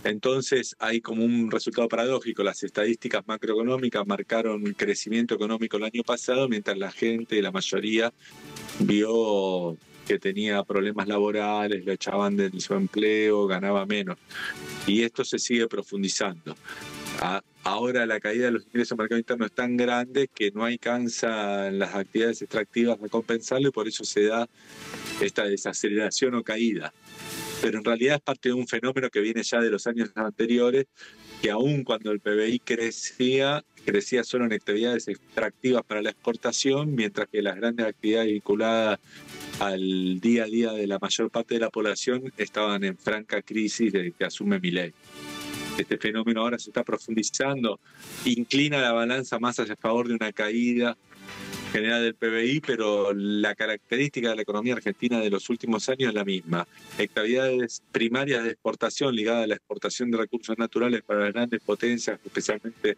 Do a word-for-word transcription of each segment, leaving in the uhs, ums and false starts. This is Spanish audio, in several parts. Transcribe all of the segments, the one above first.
Entonces hay como un resultado paradójico. Las estadísticas macroeconómicas marcaron crecimiento económico el año pasado, mientras la gente, la mayoría, vio que tenía problemas laborales, lo echaban de su empleo, ganaba menos. Y esto se sigue profundizando. A, ahora la caída de los ingresos del mercado interno es tan grande que no alcanza las actividades extractivas a compensarlo y por eso se da esta desaceleración o caída. Pero en realidad es parte de un fenómeno que viene ya de los años anteriores, que aún cuando el P B I crecía, crecía solo en actividades extractivas para la exportación, mientras que las grandes actividades vinculadas al día a día de la mayor parte de la población estaban en franca crisis desde que asume Milei. Este fenómeno ahora se está profundizando, inclina la balanza más hacia favor de una caída general del P B I, pero la característica de la economía argentina de los últimos años es la misma. Actividades primarias de exportación ligadas a la exportación de recursos naturales para las grandes potencias, especialmente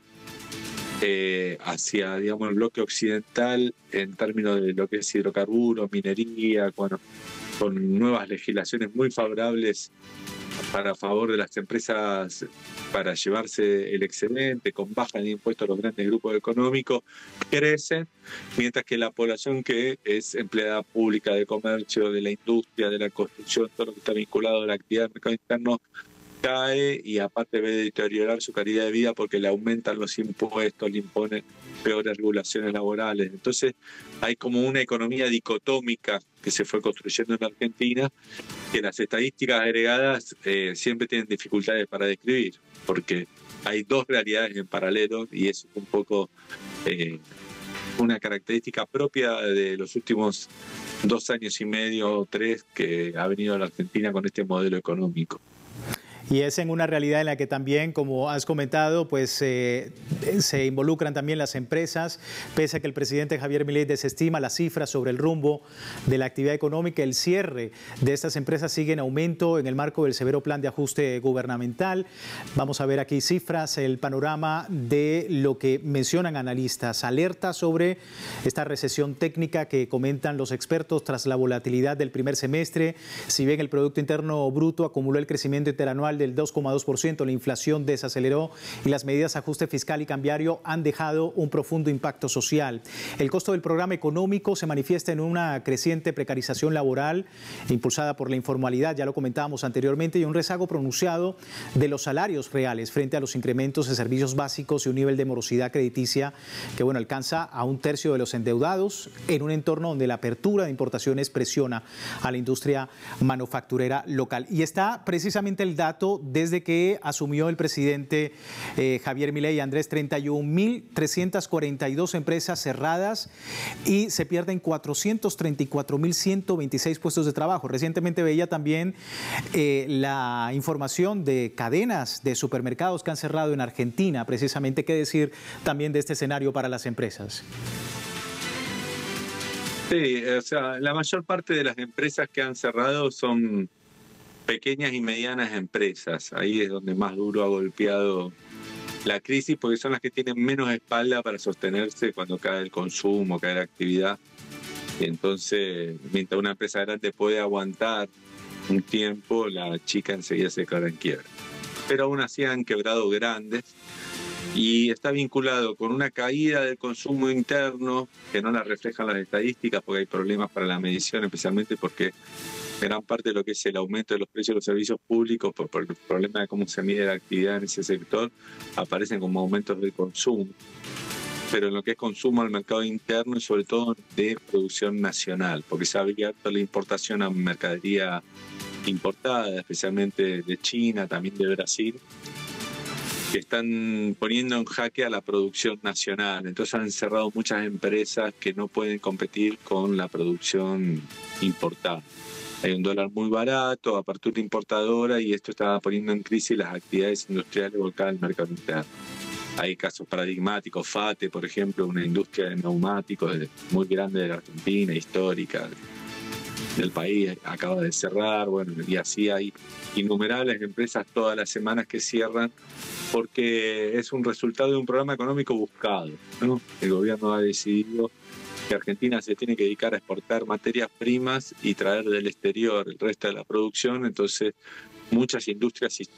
eh, hacia, digamos, el bloque occidental en términos de lo que es hidrocarburos, minería, bueno, con nuevas legislaciones muy favorables para favor de las empresas para llevarse el excedente, con baja de impuestos a los grandes grupos económicos, crecen, mientras que la población que es empleada pública de comercio, de la industria, de la construcción, todo lo que está vinculado a la actividad del mercado interno, cae y aparte ve deteriorar su calidad de vida porque le aumentan los impuestos, le imponen peores regulaciones laborales. Entonces hay como una economía dicotómica que se fue construyendo en Argentina, que las estadísticas agregadas eh, siempre tienen dificultades para describir, porque hay dos realidades en paralelo y eso es un poco eh, una característica propia de los últimos dos años y medio o tres que ha venido la Argentina con este modelo económico. Y es en una realidad en la que también, como has comentado, pues eh, se involucran también las empresas, pese a que el presidente Javier Milei desestima las cifras sobre el rumbo de la actividad económica. El cierre de estas empresas sigue en aumento en el marco del severo plan de ajuste gubernamental. Vamos a ver aquí cifras, el panorama de lo que mencionan analistas. Alerta sobre esta recesión técnica que comentan los expertos tras la volatilidad del primer semestre. Si bien el Producto Interno Bruto acumuló el crecimiento interanual del dos coma dos por ciento, la inflación desaceleró y las medidas de ajuste fiscal y cambiario han dejado un profundo impacto social. El costo del programa económico se manifiesta en una creciente precarización laboral impulsada por la informalidad, ya lo comentábamos anteriormente, y un rezago pronunciado de los salarios reales frente a los incrementos de servicios básicos y un nivel de morosidad crediticia que, bueno, alcanza a un tercio de los endeudados en un entorno donde la apertura de importaciones presiona a la industria manufacturera local. Y está precisamente el dato desde que asumió el presidente eh, Javier Milei, Andrés, treinta y un mil trescientas cuarenta y dos empresas cerradas y se pierden cuatrocientos treinta y cuatro mil ciento veintiséis puestos de trabajo. Recientemente veía también eh, la información de cadenas de supermercados que han cerrado en Argentina, precisamente. ¿Qué decir también de este escenario para las empresas? Sí, o sea, la mayor parte de las empresas que han cerrado son pequeñas y medianas empresas. Ahí es donde más duro ha golpeado la crisis, porque son las que tienen menos espalda para sostenerse cuando cae el consumo, cae la actividad. Entonces, mientras una empresa grande puede aguantar un tiempo, la chica enseguida se declara en quiebra. Pero aún así han quebrado grandes y está vinculado con una caída del consumo interno que no la reflejan las estadísticas porque hay problemas para la medición, especialmente porque gran parte de lo que es el aumento de los precios de los servicios públicos por, por el problema de cómo se mide la actividad en ese sector aparecen como aumentos del consumo. Pero en lo que es consumo al mercado interno y sobre todo de producción nacional, porque se ha abierto la importación a mercadería importada, especialmente de China, también de Brasil, que están poniendo en jaque a la producción nacional. Entonces han cerrado muchas empresas que no pueden competir con la producción importada. Hay un dólar muy barato, apertura importadora, y esto está poniendo en crisis las actividades industriales volcadas al mercado interno. Hay casos paradigmáticos, FATE, por ejemplo, una industria de neumáticos muy grande de la Argentina, histórica del país, acaba de cerrar, bueno, y así hay innumerables empresas todas las semanas que cierran porque es un resultado de un programa económico buscado, ¿no? El gobierno ha decidido que Argentina se tiene que dedicar a exportar materias primas y traer del exterior el resto de la producción, entonces muchas industrias